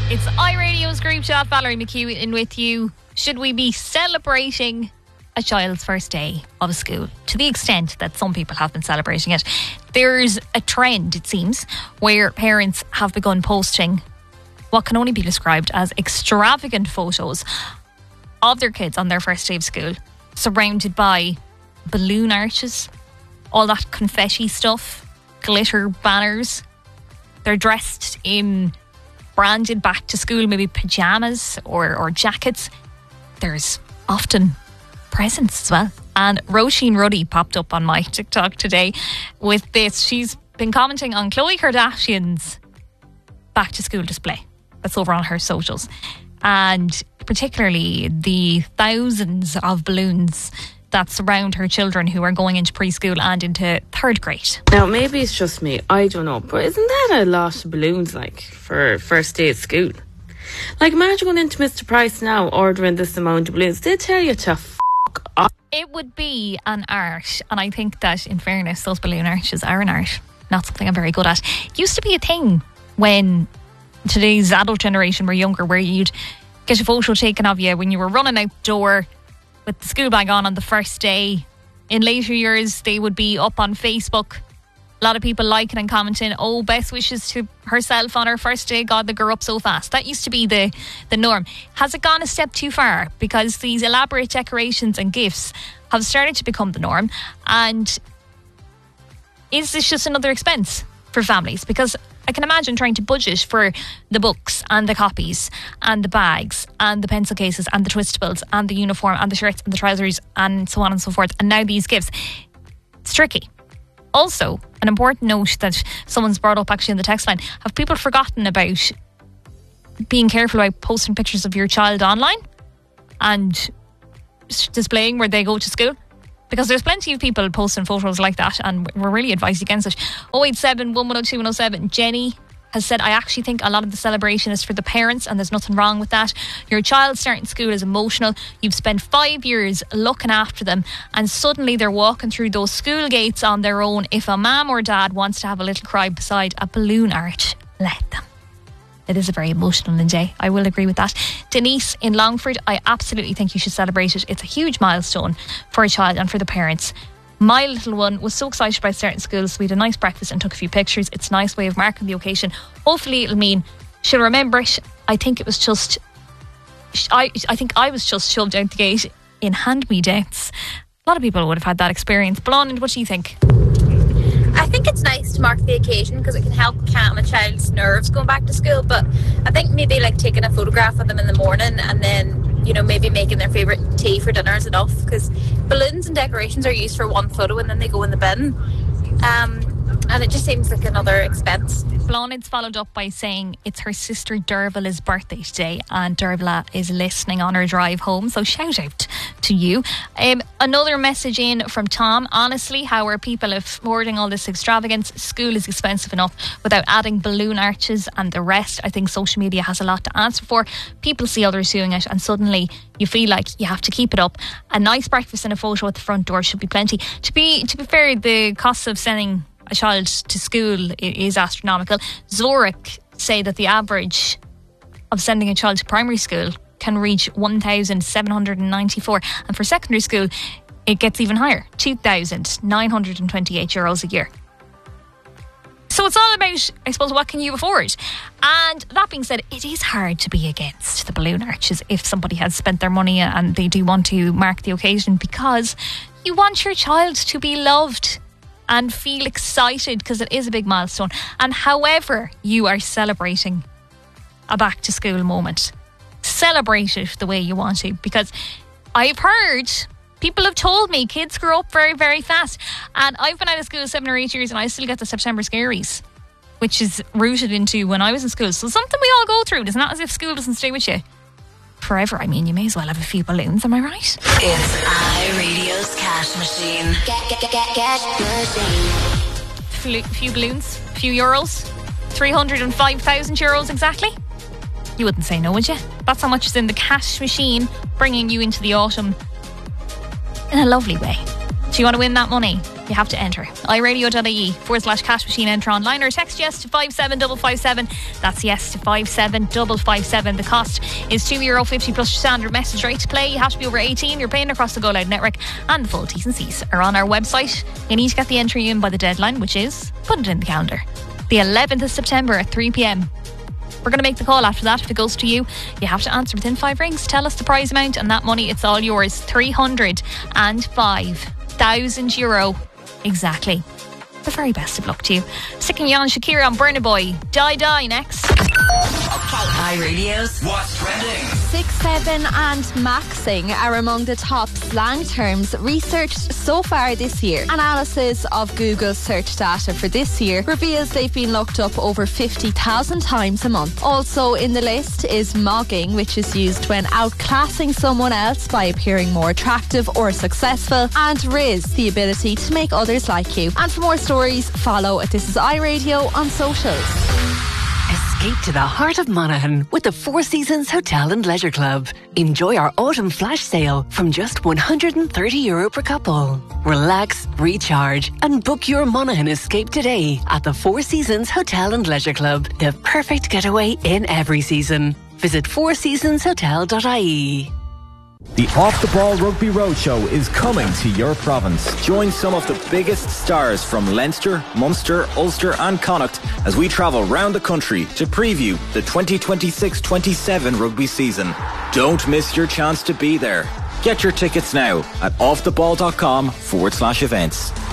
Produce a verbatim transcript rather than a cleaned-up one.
It's iRadio's group chat. Valerie McHugh in with you. Should we be celebrating a child's first day of school to the extent that some people have been celebrating it? There's a trend, it seems, where parents have begun posting what can only be described as extravagant photos of their kids on their first day of school, surrounded by balloon arches, all that confetti stuff, glitter banners. They're dressed in branded back to school, maybe pyjamas or, or jackets. There's often presents as well. And Roisin Ruddy popped up on my TikTok today with this. She's been commenting on Khloe Kardashian's back to school display that's over on her socials, and particularly the thousands of balloons that surround her children who are going into preschool and into third grade. Now, maybe it's just me, I don't know, but isn't that a lot of balloons, like, for first day at school? Like, imagine going into Mister Price now, ordering this amount of balloons. They tell you to f*** off. It would be an art, and I think that, in fairness, those balloon arches are an art, not something I'm very good at. It used to be a thing when today's adult generation were younger, where you'd get a photo taken of you when you were running out the door with the school bag on on the first day. In later years, they would be up on Facebook. A lot of people liking and commenting, oh, best wishes to herself on her first day. God, they grew up so fast. That used to be the, the norm. Has it gone a step too far? Because these elaborate decorations and gifts have started to become the norm. And is this just another expense for families? Because I can imagine trying to budget for the books and the copies and the bags and the pencil cases and the twistables and the uniform and the shirts and the trousers and so on and so forth. And now these gifts. It's tricky. Also, an important note that someone's brought up actually in the text line. Have people forgotten about being careful about posting pictures of your child online and displaying where they go to school? Because there's plenty of people posting photos like that, and we're really advised against it. oh eight seven, one one oh two, one oh seven. Jenny has said, I actually think a lot of the celebration is for the parents, and there's nothing wrong with that. Your child starting school is emotional. You've spent five years looking after them, and suddenly they're walking through those school gates on their own. If a mum or dad wants to have a little cry beside a balloon arch, let them. It is a very emotional day. I will agree with that. Denise in Longford, I absolutely think you should celebrate it. It's a huge milestone for a child and for the parents. My little one was so excited about starting school, so we had a nice breakfast and took a few pictures. It's a nice way of marking the occasion. Hopefully it'll mean she'll remember it. I think it was just I, I think I was just shoved out the gate in hand-me-downs. A lot of people would have had that experience. Blonde, what do you think? I think it's nice to mark the occasion because it can help calm a child's nerves going back to school, but I think maybe like taking a photograph of them in the morning and then, you know, maybe making their favourite tea for dinner is enough, because balloons and decorations are used for one photo and then they go in the bin, um, and it just seems like another expense. Blonde's followed up by saying it's her sister Dervla's birthday today, and Dervla is listening on her drive home, so shout out to you. Um, another message in from Tom. Honestly, how are people affording all this extravagance? School is expensive enough without adding balloon arches and the rest. I think social media has a lot to answer for. People see others doing it and suddenly you feel like you have to keep it up. A nice breakfast and a photo at the front door should be plenty. To be to be fair, the cost of sending a child to school is astronomical. Zurich say that the average of sending a child to primary school can reach one thousand seven hundred ninety-four, and for secondary school it gets even higher, two thousand nine hundred twenty-eight euros a year. So it's all about, I suppose, what can you afford? And that being said, it is hard to be against the balloon arches if somebody has spent their money and they do want to mark the occasion, because you want your child to be loved and feel excited, because it is a big milestone. And however you are celebrating a back to school moment, celebrate it the way you want to, because I've heard, people have told me kids grow up very, very fast, and I've been out of school seven or eight years and I still get the September scaries, which is rooted into when I was in school. So something we all go through. It's not as if school doesn't stay with you forever. I mean, you may as well have a few balloons, am I right? It's iRadio's cash machine. Get, get, get, get, cash machine. A few balloons, a few euros, three hundred five thousand euros exactly. You wouldn't say no, would you? That's how much is in the cash machine, bringing you into the autumn in a lovely way. Do you want to win that money? You You have to enter iRadio.ie forward slash cash machine. Enter online or text yes to five seven five five seven. That's yes to five seven five five seven. The cost is two euro fifty plus your standard message rate to play. You have to be over eighteen. You're paying across the Go Loud network, and the full T's and C's are on our website. You need to get the entry in by the deadline, which is, put it in the calendar, the eleventh of September at three p.m. We're going to make the call after that. If it goes to you, you have to answer within five rings. Tell us the prize amount, and that money, it's all yours. three hundred five thousand euro. Exactly. The very best of luck to you. Sticking you on Shakira on Burna Boy. Die Die next. iRadio's What's Trending? Six, seven and maxing are among the top slang terms researched so far this year. Analysis of Google's search data for this year reveals they've been looked up over fifty thousand times a month. Also in the list is mogging, which is used when outclassing someone else by appearing more attractive or successful, and Riz, the ability to make others like you. And for more stories, follow at This Is iRadio on socials. Escape to the heart of Monaghan with the Four Seasons Hotel and Leisure Club. Enjoy our autumn flash sale from just one hundred thirty euro per couple. Relax, recharge and book your Monaghan escape today at the Four Seasons Hotel and Leisure Club. The perfect getaway in every season. Visit four seasons hotel dot I E. The Off the Ball Rugby Roadshow is coming to your province. Join some of the biggest stars from Leinster, Munster, Ulster and Connacht as we travel round the country to preview the twenty twenty-six twenty-seven rugby season. Don't miss your chance to be there. Get your tickets now at offtheball.com forward slash events.